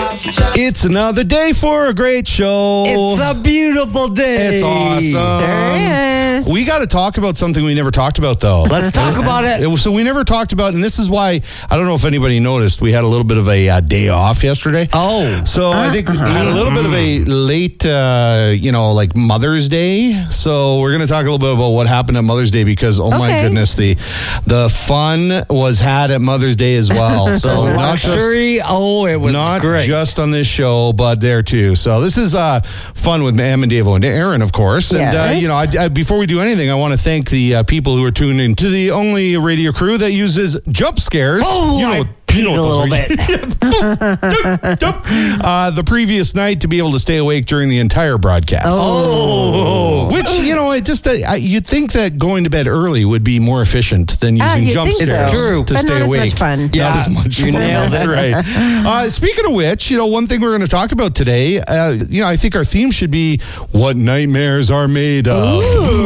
It's another day for a great show. It's a beautiful day. It's awesome. There is. We got to talk about something we never talked about, though. Let's talk about it. So we never talked about, and this is why, I don't know if anybody noticed, we had a little bit of a day off yesterday. Oh. So I think we had a little bit of a late, like Mother's Day. So we're going to talk a little bit about what happened at Mother's Day because, oh my goodness, the fun was had at Mother's Day as well. So luxury, it was not great. just on this show, but there too. So this is fun with Em and Davo and Aaron, of course. And, Yes. before we do anything, I want to thank the people who are tuned in to the only radio crew that uses jump scares. I peed a little bit. The previous night to be able to stay awake during the entire broadcast. Which, you'd think that going to bed early would be more efficient than using you'd jump think scares so. It's true. to But stay not awake. as much fun. Yeah. Not as much You fun. nailed That's it. right. Speaking of which, one thing we're going to talk about today, I think our theme should be what nightmares are made of.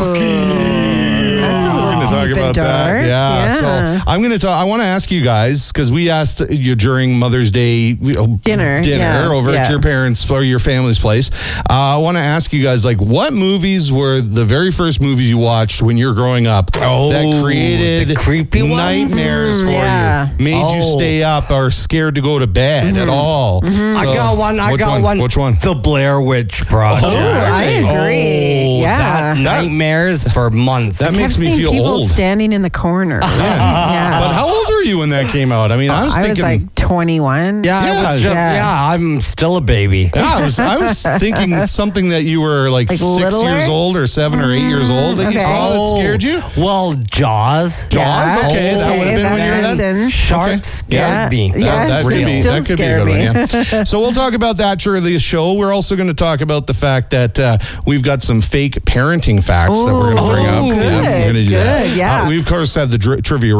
Talk about that. Yeah. So I'm going to talk. I want to ask you guys because we asked you during Mother's Day dinner over at your parents' or your family's place. I want to ask you guys what movies were the very first movies you watched when you were growing up that created the creepy ones? nightmares for you, made you stay up or scared to go to bed at all. So, I got one. Which one? The Blair Witch Project. I agree. That nightmares for months. That makes me feel people old. standing in the corner. Yeah. But how old were you when that came out? I mean, I was thinking. like 21. I'm still a baby. Yeah, I was thinking something that you were like 6 littler? years old or 7 or 8 years old that you saw that scared you. Well, Jaws. Jaws? Okay, that would have been when you were then. Sharks scared me. That could be a good one, yeah. So we'll talk about that during the show. We're also going to talk about the fact that we've got some fake parenting facts that we're going to bring up. Good, Yeah, we're going to do that. yeah. We, of course, have the trivia